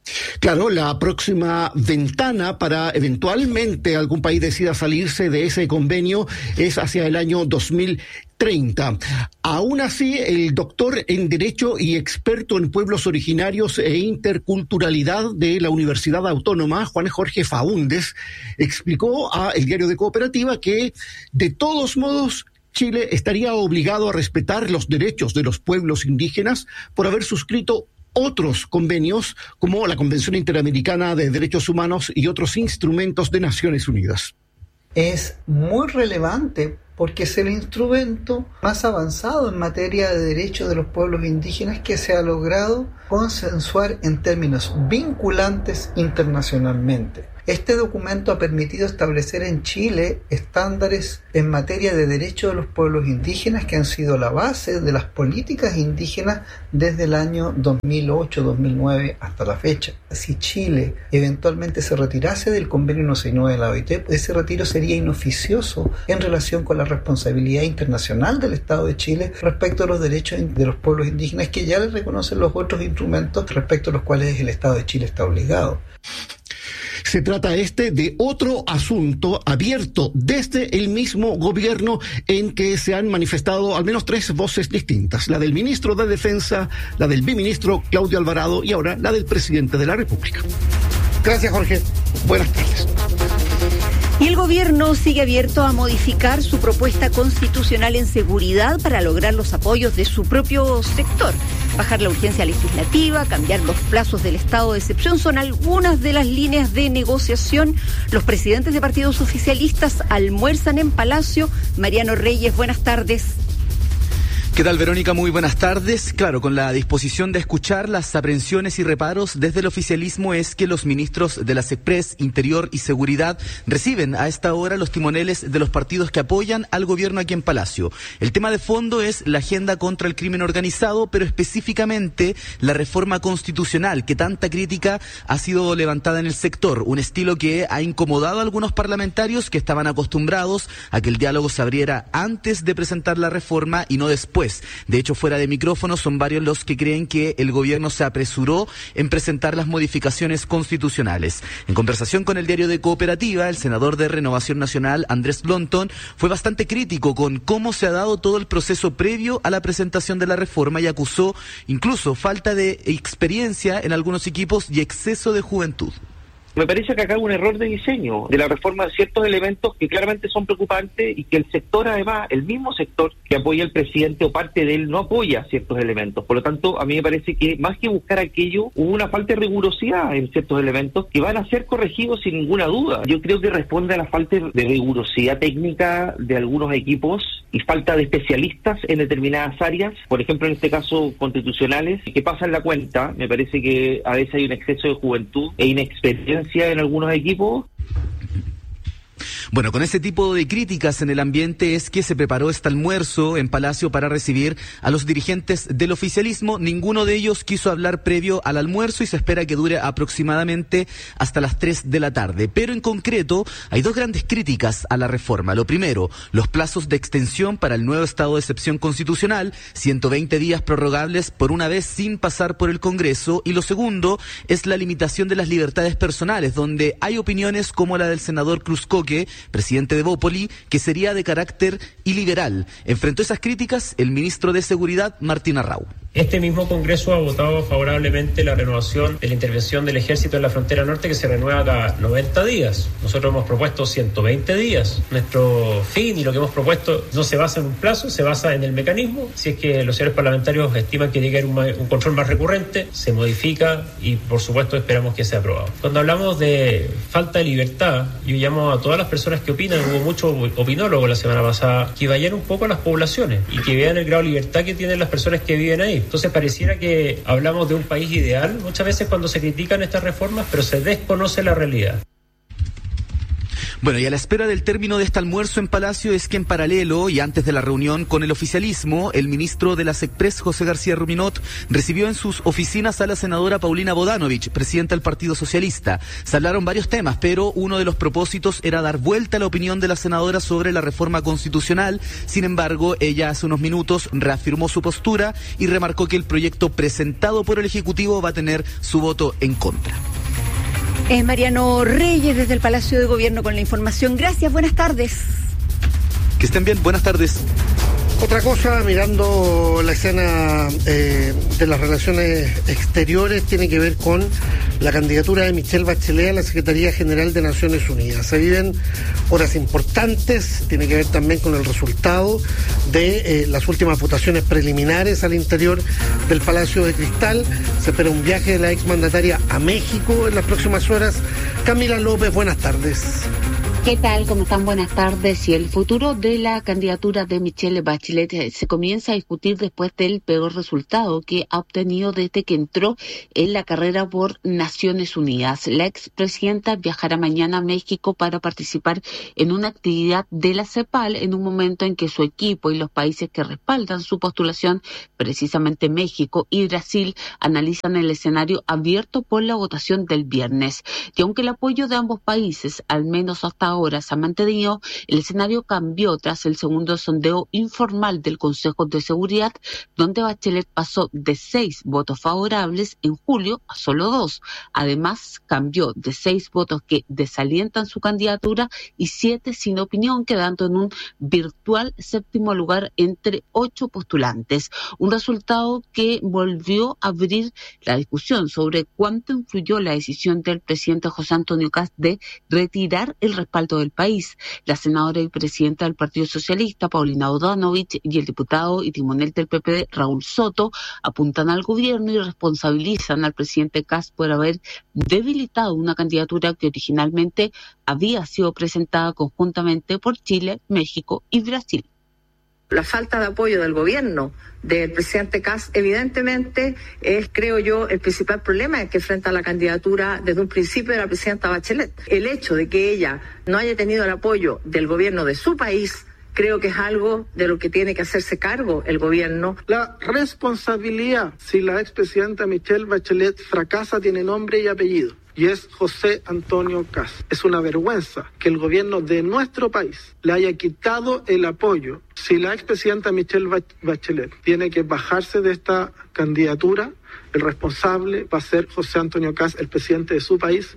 Claro, la próxima ventana para eventualmente algún país decida salirse de ese convenio es hacia el año dos mil treinta. Aún así, el doctor en Derecho y experto en pueblos originarios e interculturalidad de la Universidad Autónoma, Juan Jorge Faúndez, explicó a El Diario de Cooperativa que, de todos modos, Chile estaría obligado a respetar los derechos de los pueblos indígenas por haber suscrito otros convenios como la Convención Interamericana de Derechos Humanos y otros instrumentos de Naciones Unidas. Es muy relevante porque es el instrumento más avanzado en materia de derechos de los pueblos indígenas que se ha logrado consensuar en términos vinculantes internacionalmente. Este documento ha permitido establecer en Chile estándares en materia de derechos de los pueblos indígenas que han sido la base de las políticas indígenas desde el año dos mil ocho dos mil nueve hasta la fecha. Si Chile eventualmente se retirase del convenio ciento sesenta y nueve de la O I T, ese retiro sería inoficioso en relación con la responsabilidad internacional del Estado de Chile respecto a los derechos de los pueblos indígenas que ya les reconocen los otros instrumentos respecto a los cuales el Estado de Chile está obligado. Se trata este de otro asunto abierto desde el mismo gobierno en que se han manifestado al menos tres voces distintas, la del ministro de Defensa, la del biministro Claudio Alvarado y ahora la del presidente de la República. Gracias, Jorge. Buenas tardes. Y el gobierno sigue abierto a modificar su propuesta constitucional en seguridad para lograr los apoyos de su propio sector. Bajar la urgencia legislativa, cambiar los plazos del estado de excepción son algunas de las líneas de negociación. Los presidentes de partidos oficialistas almuerzan en Palacio. Mariano Reyes, buenas tardes. ¿Qué tal, Verónica? Muy buenas tardes. Claro, con la disposición de escuchar las aprehensiones y reparos desde el oficialismo es que los ministros de la SECPRES, Interior y Seguridad reciben a esta hora los timoneles de los partidos que apoyan al gobierno aquí en Palacio. El tema de fondo es la agenda contra el crimen organizado, pero específicamente la reforma constitucional, que tanta crítica ha sido levantada en el sector. Un estilo que ha incomodado a algunos parlamentarios que estaban acostumbrados a que el diálogo se abriera antes de presentar la reforma y no después. De hecho, fuera de micrófono, son varios los que creen que el gobierno se apresuró en presentar las modificaciones constitucionales. En conversación con el Diario de Cooperativa, el senador de Renovación Nacional, Andrés Blonton, fue bastante crítico con cómo se ha dado todo el proceso previo a la presentación de la reforma y acusó incluso falta de experiencia en algunos equipos y exceso de juventud. Me parece que acá hay un error de diseño de la reforma de ciertos elementos que claramente son preocupantes y que el sector, además, el mismo sector que apoya al presidente o parte de él no apoya ciertos elementos. Por lo tanto, a mí me parece que más que buscar aquello, hubo una falta de rigurosidad en ciertos elementos que van a ser corregidos sin ninguna duda. Yo creo que responde a la falta de rigurosidad técnica de algunos equipos y falta de especialistas en determinadas áreas, por ejemplo, en este caso constitucionales, que pasan la cuenta. Me parece que a veces hay un exceso de juventud e inexperiencia en algunos equipos. Bueno, con ese tipo de críticas en el ambiente es que se preparó este almuerzo en Palacio para recibir a los dirigentes del oficialismo. Ninguno de ellos quiso hablar previo al almuerzo y se espera que dure aproximadamente hasta las tres de la tarde. Pero en concreto hay dos grandes críticas a la reforma. Lo primero, los plazos de extensión para el nuevo estado de excepción constitucional, ciento veinte días prorrogables por una vez sin pasar por el Congreso. Y lo segundo es la limitación de las libertades personales, donde hay opiniones como la del senador Cruzcoque, presidente de Bópoli, que sería de carácter iliberal. Enfrentó esas críticas el ministro de Seguridad, Martín Arrau. Este mismo Congreso ha votado favorablemente la renovación de la intervención del Ejército en la frontera norte, que se renueva cada noventa días. Nosotros hemos propuesto ciento veinte días. Nuestro fin y lo que hemos propuesto no se basa en un plazo, se basa en el mecanismo. Si es que los señores parlamentarios estiman que tiene que haber un, un control más recurrente, se modifica y por supuesto esperamos que sea aprobado. Cuando hablamos de falta de libertad, yo llamo a todas las personas que opinan, hubo muchos opinólogos la semana pasada, que vayan un poco a las poblaciones y que vean el grado de libertad que tienen las personas que viven ahí. Entonces pareciera que hablamos de un país ideal muchas veces cuando se critican estas reformas, pero se desconoce la realidad. Bueno, y a la espera del término de este almuerzo en Palacio es que en paralelo y antes de la reunión con el oficialismo, el ministro de la SECPRES, José García Ruminot, recibió en sus oficinas a la senadora Paulina Bodanovich, presidenta del Partido Socialista. Se hablaron varios temas, pero uno de los propósitos era dar vuelta a la opinión de la senadora sobre la reforma constitucional. Sin embargo, ella hace unos minutos reafirmó su postura y remarcó que el proyecto presentado por el Ejecutivo va a tener su voto en contra. Es Mariano Reyes desde el Palacio de Gobierno con la información. Gracias, buenas tardes. Que estén bien, buenas tardes. Otra cosa, mirando la escena eh, de las relaciones exteriores, tiene que ver con la candidatura de Michelle Bachelet a la Secretaría General de Naciones Unidas. Se viven horas importantes, tiene que ver también con el resultado de eh, las últimas votaciones preliminares al interior del Palacio de Cristal. Se espera un viaje de la exmandataria a México en las próximas horas. Camila López, buenas tardes. ¿Qué tal? ¿Cómo están? Buenas tardes. Y el futuro de la candidatura de Michelle Bachelet se comienza a discutir después del peor resultado que ha obtenido desde que entró en la carrera por Naciones Unidas. La expresidenta viajará mañana a México para participar en una actividad de la CEPAL en un momento en que su equipo y los países que respaldan su postulación, precisamente México y Brasil, analizan el escenario abierto por la votación del viernes. Y aunque el apoyo de ambos países, al menos hasta ahora, se ha mantenido, el escenario cambió tras el segundo sondeo informal del Consejo de Seguridad, donde Bachelet pasó de seis votos favorables en julio a solo dos. Además, cambió de seis votos que desalientan su candidatura y siete sin opinión, quedando en un virtual séptimo lugar entre ocho postulantes. Un resultado que volvió a abrir la discusión sobre cuánto influyó la decisión del presidente José Antonio Kast de retirar el respaldo del país. La senadora y presidenta del Partido Socialista, Paulina Bodanovich, y el diputado y timonel del P P D, Raúl Soto, apuntan al gobierno y responsabilizan al presidente Kast por haber debilitado una candidatura que originalmente había sido presentada conjuntamente por Chile, México y Brasil. La falta de apoyo del gobierno del presidente Kast, evidentemente, es, creo yo, el principal problema que enfrenta la candidatura desde un principio de la presidenta Bachelet. El hecho de que ella no haya tenido el apoyo del gobierno de su país, creo que es algo de lo que tiene que hacerse cargo el gobierno. La responsabilidad, si la expresidenta Michelle Bachelet fracasa, tiene nombre y apellido. Y es José Antonio Kast. Es una vergüenza que el gobierno de nuestro país le haya quitado el apoyo. Si la expresidenta Michelle Bachelet tiene que bajarse de esta candidatura, el responsable va a ser José Antonio Kast, el presidente de su país.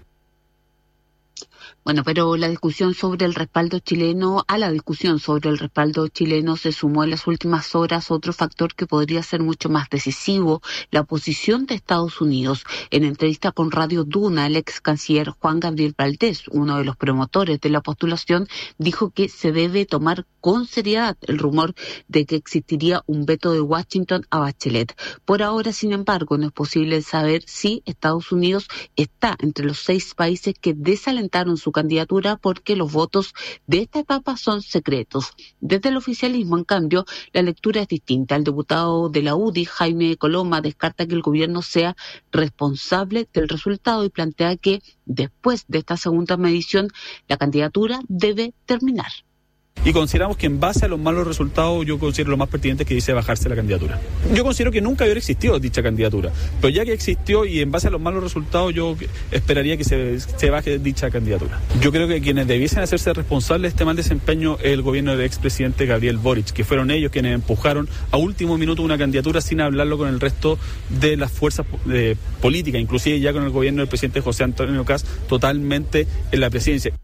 Bueno, pero la discusión sobre el respaldo chileno, a la discusión sobre el respaldo chileno se sumó en las últimas horas otro factor que podría ser mucho más decisivo, la posición de Estados Unidos. En entrevista con Radio Duna, el ex canciller Juan Gabriel Valdés, uno de los promotores de la postulación, dijo que se debe tomar con seriedad el rumor de que existiría un veto de Washington a Bachelet. Por ahora, sin embargo, no es posible saber si Estados Unidos está entre los seis países que desalentaron su candidatura porque los votos de esta etapa son secretos. Desde el oficialismo, en cambio, la lectura es distinta. El diputado de la U D I, Jaime Coloma, descarta que el gobierno sea responsable del resultado y plantea que después de esta segunda medición la candidatura debe terminar. Y consideramos que en base a los malos resultados, yo considero lo más pertinente que dice bajarse la candidatura. Yo considero que nunca hubiera existido dicha candidatura, pero ya que existió y en base a los malos resultados, yo esperaría que se, se baje dicha candidatura. Yo creo que quienes debiesen hacerse responsables de este mal desempeño es el gobierno del expresidente Gabriel Boric, que fueron ellos quienes empujaron a último minuto una candidatura sin hablarlo con el resto de las fuerzas eh, políticas, inclusive ya con el gobierno del presidente José Antonio Kast totalmente en la presidencia.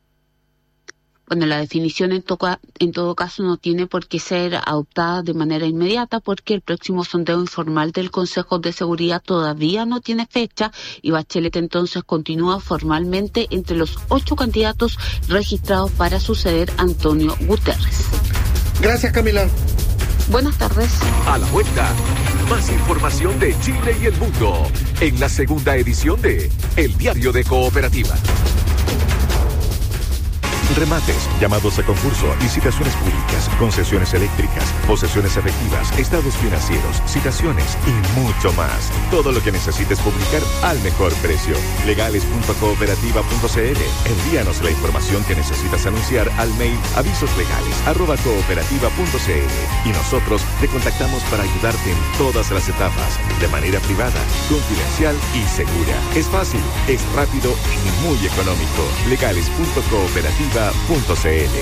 Bueno, la definición en, toca, en todo caso no tiene por qué ser adoptada de manera inmediata porque el próximo sondeo informal del Consejo de Seguridad todavía no tiene fecha y Bachelet entonces continúa formalmente entre los ocho candidatos registrados para suceder a Antonio Guterres. Gracias, Camila. Buenas tardes. A la vuelta, más información de Chile y el mundo en la segunda edición de El Diario de Cooperativa. remates, llamados a concurso, licitaciones públicas, concesiones eléctricas, posesiones efectivas, estados financieros, citaciones y mucho más. Todo lo que necesites publicar al mejor precio. legales punto cooperativa punto c l. Envíanos la información que necesitas anunciar al mail avisoslegales arroba cooperativa punto c l y nosotros te contactamos para ayudarte en todas las etapas, de manera privada, confidencial y segura. Es fácil, es rápido y muy económico. legales punto cooperativa punto c l.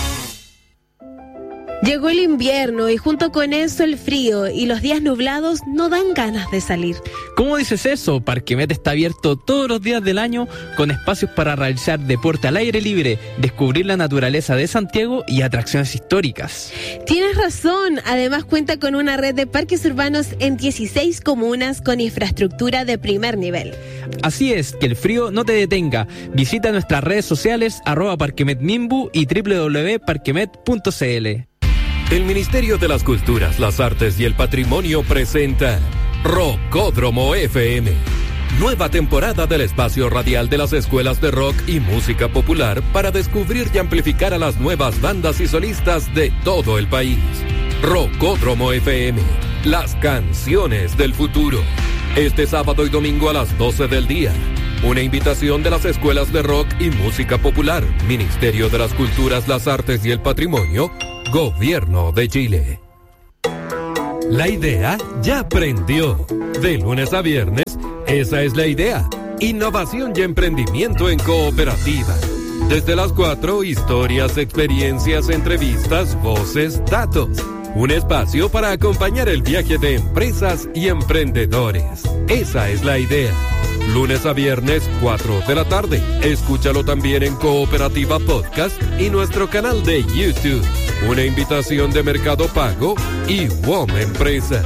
Llegó el invierno y junto con eso el frío y los días nublados no dan ganas de salir. ¿Cómo dices eso? Parquemet está abierto todos los días del año con espacios para realizar deporte al aire libre, descubrir la naturaleza de Santiago y atracciones históricas. Tienes razón, además cuenta con una red de parques urbanos en dieciséis comunas con infraestructura de primer nivel. Así es, que el frío no te detenga. Visita nuestras redes sociales arroba parquemetmimbu y doble u doble u doble u punto parquemet punto c l. El Ministerio de las Culturas, las Artes y el Patrimonio presenta Rockódromo F M. Nueva temporada del espacio radial de las escuelas de rock y música popular para descubrir y amplificar a las nuevas bandas y solistas de todo el país. Rockódromo F M, las canciones del futuro. Este sábado y domingo a las doce del día. Una invitación de las escuelas de rock y música popular, Ministerio de las Culturas, las Artes y el Patrimonio, Gobierno de Chile. La idea ya prendió. De lunes a viernes, esa es la idea. Innovación y emprendimiento en cooperativa. Desde las cuatro, historias, experiencias, entrevistas, voces, datos. Un espacio para acompañar el viaje de empresas y emprendedores. Esa es la idea. Lunes a viernes, cuatro de la tarde. Escúchalo también en Cooperativa Podcast y nuestro canal de YouTube. Una invitación de Mercado Pago y W O M Empresas.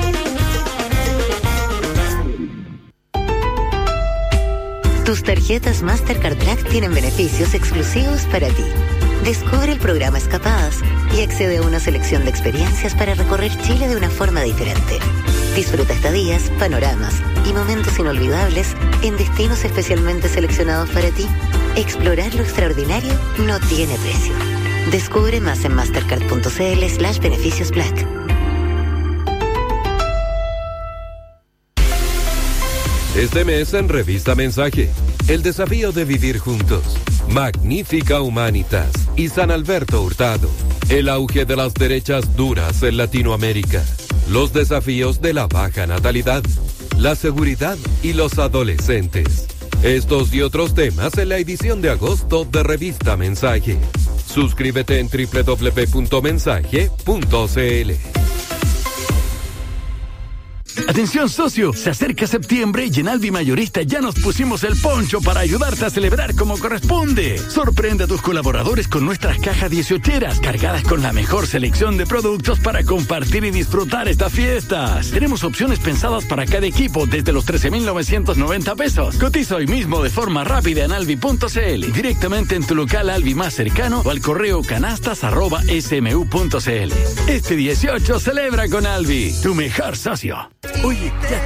Tus tarjetas Mastercard Black tienen beneficios exclusivos para ti. Descubre el programa Escapadas y accede a una selección de experiencias para recorrer Chile de una forma diferente. Disfruta estadías, panoramas y momentos inolvidables en destinos especialmente seleccionados para ti. Explorar lo extraordinario no tiene precio. Descubre más en mastercard punto c l slash beneficios black. Este mes en Revista Mensaje, el desafío de vivir juntos. Magnífica Humanitas y San Alberto Hurtado. El auge de las derechas duras en Latinoamérica. Los desafíos de la baja natalidad, la seguridad y los adolescentes. Estos y otros temas en la edición de agosto de Revista Mensaje. Suscríbete en doble u doble u doble u punto mensaje punto c l. Atención socio, se acerca septiembre y en Alvi Mayorista ya nos pusimos el poncho para ayudarte a celebrar como corresponde. Sorprende a tus colaboradores con nuestras cajas dieciocheras cargadas con la mejor selección de productos para compartir y disfrutar estas fiestas. Tenemos opciones pensadas para cada equipo desde los trece mil novecientos noventa pesos. Cotiza hoy mismo de forma rápida en alvi punto c l, directamente en tu local Alvi más cercano o al correo canastas arroba s m u punto c l. Este dieciocho celebra con Alvi, tu mejor socio. Oye, ya